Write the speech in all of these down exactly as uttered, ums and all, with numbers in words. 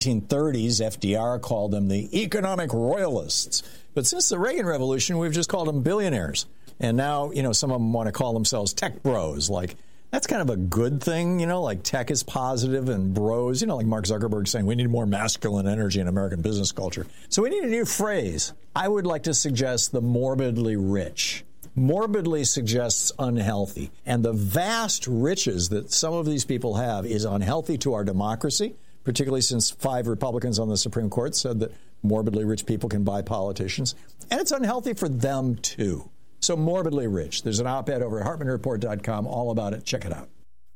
nineteen thirties, F D R called them the economic royalists. But since the Reagan Revolution, we've just called them billionaires. And now, you know, some of them want to call themselves tech bros. Like, that's kind of a good thing, you know, like tech is positive and bros, you know, like Mark Zuckerberg saying we need more masculine energy in American business culture. So we need a new phrase. I would like to suggest the morbidly rich. Morbidly suggests unhealthy. And the vast riches that some of these people have is unhealthy to our democracy, particularly since five Republicans on the Supreme Court said that morbidly rich people can buy politicians. And it's unhealthy for them, too. So morbidly rich. There's an op-ed over at Hartman Report dot com all about it. Check it out.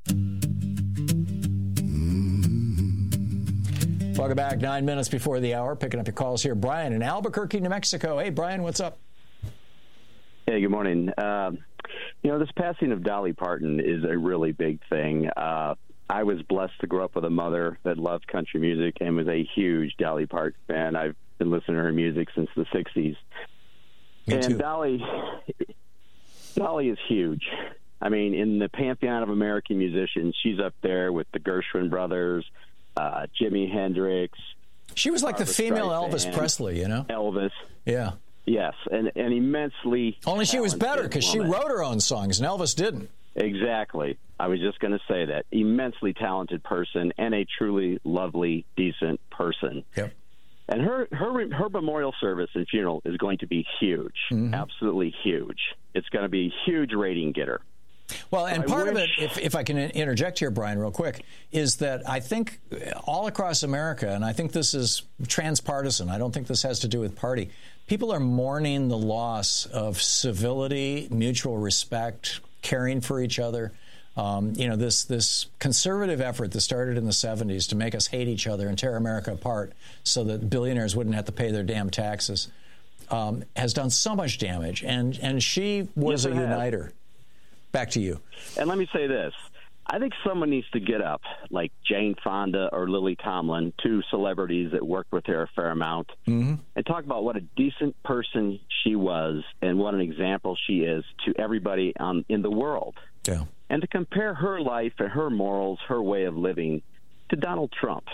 Welcome back. Nine minutes before the hour. Picking up your calls here. Brian in Albuquerque, New Mexico. Hey, Brian, what's up? Hey, good morning. Uh, you know, this passing of Dolly Parton is a really big thing. Uh, I was blessed to grow up with a mother that loved country music and was a huge Dolly Parton fan. I've been listening to her music since the sixties. Me too. And Dolly, Dolly is huge. I mean, in the pantheon of American musicians, she's up there with the Gershwin brothers, uh, Jimi Hendrix. She was like Barbara the female Streisand, Elvis Presley, you know? Elvis. Yeah. Yes, and, and immensely Only she was better because she woman. wrote her own songs, and Elvis didn't. Exactly. I was just going to say that. Immensely talented person and a truly lovely, decent person. Yep. And her, her her memorial service and funeral is going to be huge, mm-hmm. absolutely huge. It's going to be a huge rating getter. Well, and I part wish... of it, if, if I can interject here, Brian, real quick, is that I think all across America, and I think this is transpartisan, I don't think this has to do with party, people are mourning the loss of civility, mutual respect, caring for each other. Um, you know, this this conservative effort that started in the seventies to make us hate each other and tear America apart so that billionaires wouldn't have to pay their damn taxes um, has done so much damage. And, and she was yes, a uniter. Has. Back to you. And let me say this. I think someone needs to get up, like Jane Fonda or Lily Tomlin, two celebrities that worked with her a fair amount, mm-hmm. and talk about what a decent person she was and what an example she is to everybody on, in the world. Yeah. And to compare her life and her morals, her way of living, to Donald Trump.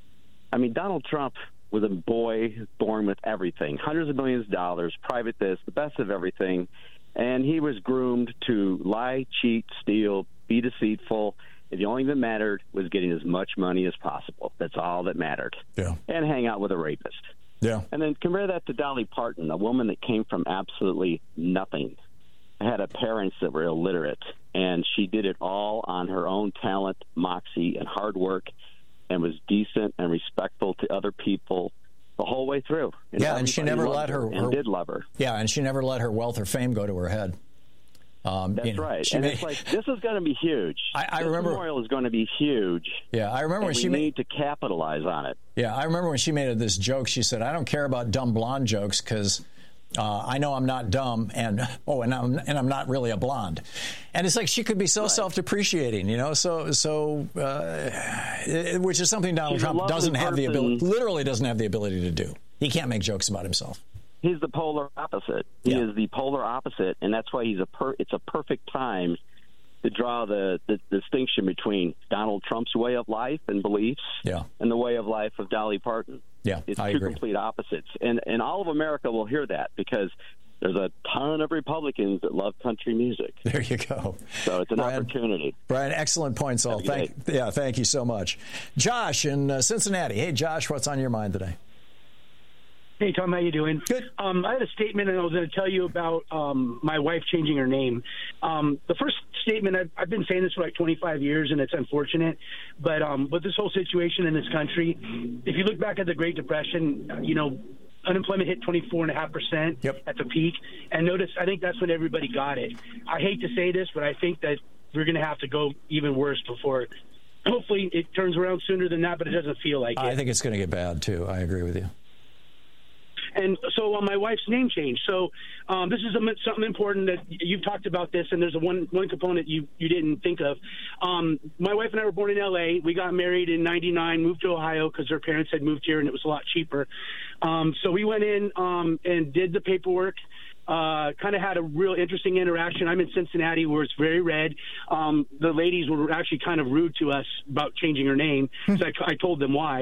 I mean, Donald Trump was a boy born with everything, hundreds of millions of dollars, private this, the best of everything, and he was groomed to lie, cheat, steal, be deceitful. And the only thing that mattered was getting as much money as possible. That's all that mattered. Yeah. And hang out with a rapist. Yeah. And then compare that to Dolly Parton, a woman that came from absolutely nothing, had a parents that were illiterate, and she did it all on her own talent, moxie, and hard work, and was decent and respectful to other people the whole way through. And yeah, and she never let her, her and did love her. Yeah, and she never let her wealth or fame go to her head. Um, That's you know, right. And made, it's like, this is going to be huge. I, I this remember memorial is going to be huge. Yeah, I remember when we she need made to capitalize on it. Yeah, I remember when she made this joke. She said, "I don't care about dumb blonde jokes because uh, I know I'm not dumb, and oh, and I'm and I'm not really a blonde." And it's like she could be so right. self-depreciating, you know. So so, uh, it, which is something Donald She's Trump doesn't have person. the ability, literally doesn't have the ability to do. He can't make jokes about himself. He's the polar opposite. He yeah. is the polar opposite, and that's why he's a per, it's a perfect time to draw the, the distinction between Donald Trump's way of life and beliefs yeah. and the way of life of Dolly Parton. Yeah, it's I two agree. complete opposites. And and all of America will hear that because there's a ton of Republicans that love country music. There you go. So it's an Brian, opportunity. Brian, excellent points, all. Thank, yeah, thank you so much. Josh in uh, Cincinnati. Hey, Josh, what's on your mind today? Hey, Tom, how you doing? Good. Um, I had a statement, and I was going to tell you about um, my wife changing her name. Um, the first statement, I've, I've been saying this for like twenty-five years, and it's unfortunate, but um, with this whole situation in this country, if you look back at the Great Depression, you know, unemployment hit twenty-four point five percent yep. at the peak, and notice, I think that's when everybody got it. I hate to say this, but I think that we're going to have to go even worse before hopefully it turns around sooner than that, but it doesn't feel like I it. think it's going to get bad, too. I agree with you. And so uh, my wife's name changed. So um, this is a, something important that you've talked about this, and there's a one one component you, you didn't think of. Um, my wife and I were born in L A. We got married in ninety-nine, moved to Ohio because her parents had moved here, and it was a lot cheaper. Um, so we went in um, and did the paperwork. Uh, kind of had a real interesting interaction. I'm in Cincinnati where it's very red. Um, the ladies were actually kind of rude to us about changing her name. So I, I told them why.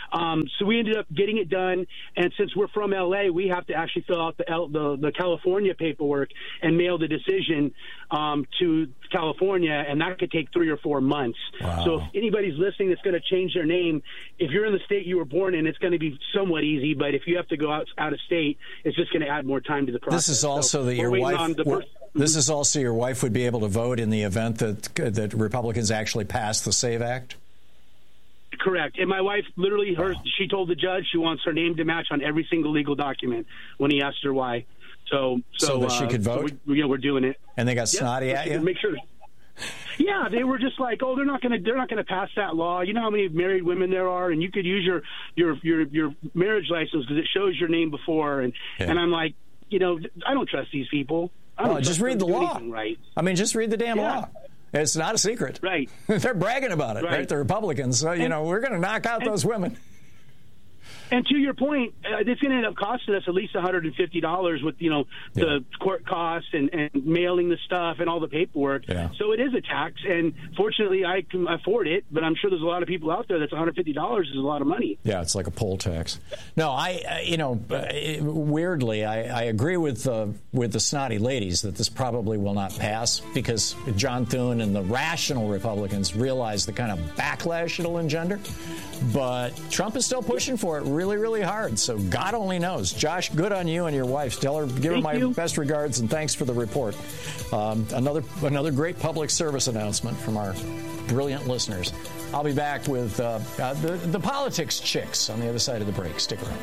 Um, so we ended up getting it done. And since we're from L A, we have to actually fill out the L, the, the California paperwork and mail the decision um, to California, and that could take three or four months. Wow. So if anybody's listening that's going to change their name, if you're in the state you were born in, it's going to be somewhat easy. But if you have to go out out of state, it's just going to add more time to the process. This is also so that your wife. the well, birth- this is also your wife would be able to vote in the event that that Republicans actually pass the SAVE Act. Correct. And my wife, literally, her wow. she told the judge she wants her name to match on every single legal document when he asked her why. So, so, so that she uh, could vote. So we, you know, we're doing it. And they got yep. snotty at you. Make sure. Yeah, they were just like, oh, they're not going to they're not going to pass that law. You know how many married women there are, and you could use your your your, your marriage license because it shows your name before. And yeah. and I'm like, you know, I don't trust these people. I don't well, just read the law. Right. I mean, just read the damn yeah. law. It's not a secret. Right. They're bragging about it, right? right? The Republicans. So, you and, know, we're going to knock out and, those women. And to your point, uh, it's going to end up costing us at least one hundred fifty dollars with, you know, the yeah. court costs and, and mailing the stuff and all the paperwork. Yeah. So it is a tax. And fortunately, I can afford it. But I'm sure there's a lot of people out there that's one hundred fifty dollars is a lot of money. Yeah, it's like a poll tax. No, I, uh, you know, uh, weirdly, I, I agree with, uh, with the snotty ladies that this probably will not pass because John Thune and the rational Republicans realize the kind of backlash it'll engender. But Trump is still pushing for it really, really hard. So God only knows. Josh, good on you and your wife. Tell her, give her my you. best regards and thanks for the report. Um, another another great public service announcement from our brilliant listeners. I'll be back with uh, uh, the, the politics chicks on the other side of the break. Stick around.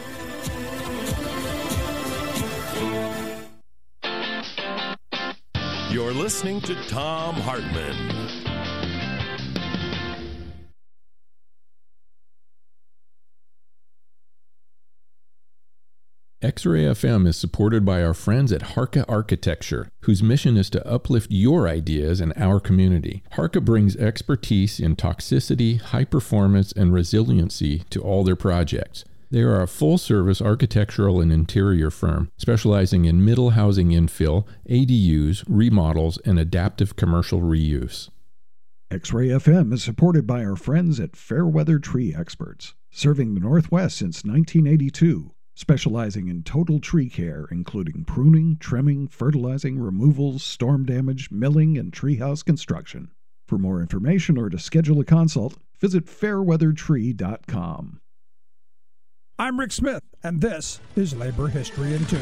You're listening to Thom Hartmann. X-Ray F M is supported by our friends at Harka Architecture, whose mission is to uplift your ideas and our community. Harka brings expertise in toxicity, high performance, and resiliency to all their projects. They are a full-service architectural and interior firm specializing in middle housing infill, A D Us, remodels, and adaptive commercial reuse. X-Ray F M is supported by our friends at Fairweather Tree Experts, serving the Northwest since nineteen eighty-two. Specializing in total tree care, including pruning, trimming, fertilizing, removals, storm damage, milling, and treehouse construction. For more information or to schedule a consult, visit fairweather tree dot com. I'm Rick Smith, and this is Labor History in Two.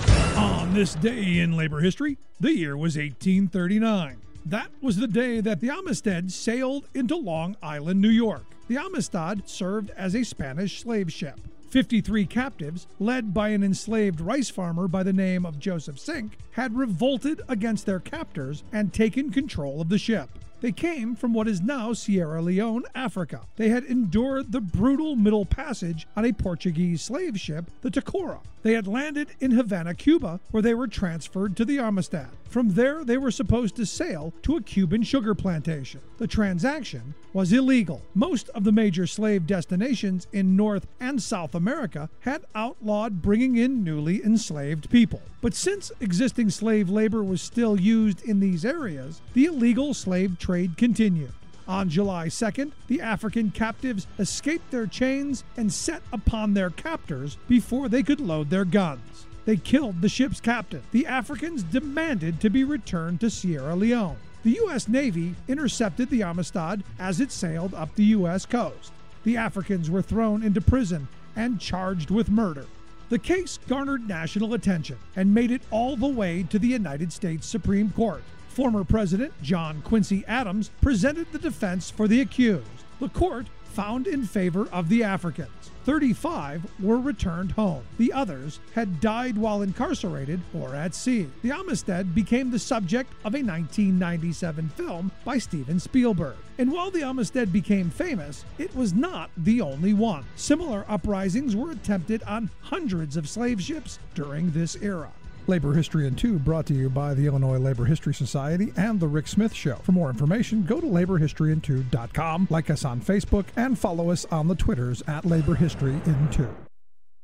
On this day in labor history, the year was eighteen thirty-nine. That was the day that the Amistad sailed into Long Island, New York. The Amistad served as a Spanish slave ship. fifty-three captives, led by an enslaved rice farmer by the name of Joseph Sink, had revolted against their captors and taken control of the ship. They came from what is now Sierra Leone, Africa. They had endured the brutal Middle Passage on a Portuguese slave ship, the Tacora. They had landed in Havana, Cuba, where they were transferred to the Amistad. From there, they were supposed to sail to a Cuban sugar plantation. The transaction was illegal. Most of the major slave destinations in North and South America had outlawed bringing in newly enslaved people. But since existing slave labor was still used in these areas, the illegal slave trade continued. On July second, the African captives escaped their chains and set upon their captors before they could load their guns. They killed the ship's captain. The Africans demanded to be returned to Sierra Leone. The U S Navy intercepted the Amistad as it sailed up the U S coast. The Africans were thrown into prison and charged with murder. The case garnered national attention and made it all the way to the United States Supreme Court. Former President John Quincy Adams presented the defense for the accused. The court found in favor of the Africans. thirty-five were returned home. The others had died while incarcerated or at sea. The Amistad became the subject of a nineteen ninety-seven film by Steven Spielberg. And while the Amistad became famous, it was not the only one. Similar uprisings were attempted on hundreds of slave ships during this era. Labor History in Two brought to you by the Illinois Labor History Society and The Rick Smith Show. For more information, go to labor history in two dot com, like us on Facebook, and follow us on the Twitters at Labor History in Two.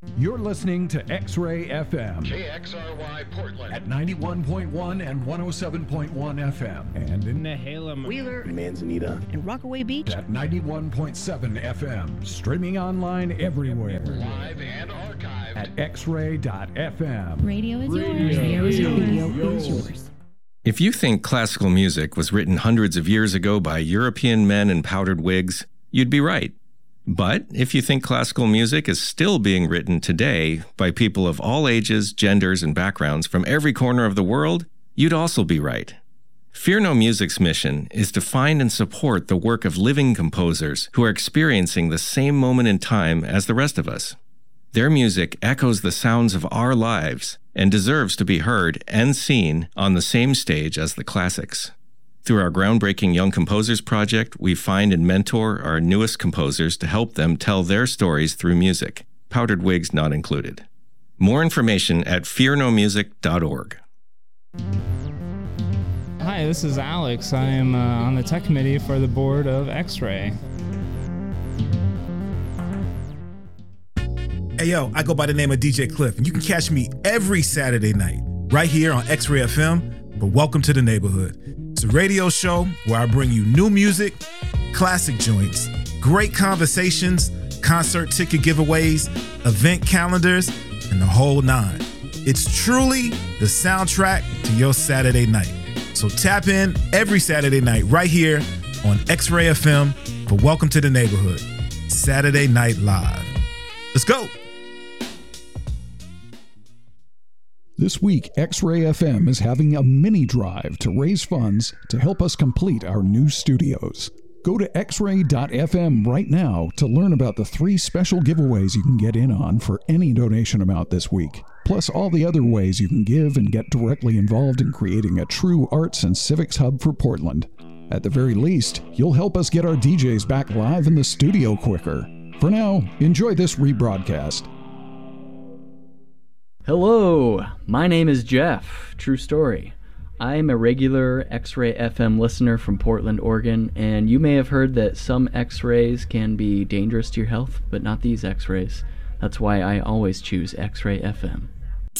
You're listening to X-Ray F M. K X R Y Portland. At ninety-one point one and one oh seven point one F M. And in Nehalem, Wheeler, Manzanita, and Rockaway Beach. At ninety-one point seven F M. Streaming online everywhere. Live and archived. At x ray dot f m. Radio is yours. Radio is yours. Radio is yours. If you think classical music was written hundreds of years ago by European men in powdered wigs, you'd be right. But if you think classical music is still being written today by people of all ages, genders, and backgrounds from every corner of the world, you'd also be right. Fear No Music's mission is to find and support the work of living composers who are experiencing the same moment in time as the rest of us. Their music echoes the sounds of our lives and deserves to be heard and seen on the same stage as the classics. Through our groundbreaking Young Composers Project, we find and mentor our newest composers to help them tell their stories through music, powdered wigs not included. More information at fear no music dot org. Hi, this is Alex. I am uh, on the tech committee for the board of X-Ray. Hey, yo, I go by the name of D J Cliff, and you can catch me every Saturday night right here on X-Ray F M, but welcome to the neighborhood. It's a radio show where I bring you new music, classic joints, great conversations, concert ticket giveaways, event calendars, and the whole nine. It's truly the soundtrack to your Saturday night. So tap in every Saturday night right here on X-Ray F M for Welcome to the Neighborhood, Saturday Night Live. Let's go. This week, X-Ray F M is having a mini drive to raise funds to help us complete our new studios. Go to x ray dot f m right now to learn about the three special giveaways you can get in on for any donation amount this week, plus all the other ways you can give and get directly involved in creating a true arts and civics hub for Portland. At the very least, you'll help us get our D Js back live in the studio quicker. For now, enjoy this rebroadcast. Hello, my name is Jeff, true story. I'm a regular X-Ray F M listener from Portland, Oregon, and you may have heard that some X-rays can be dangerous to your health, but not these X-rays. That's why I always choose X-Ray F M.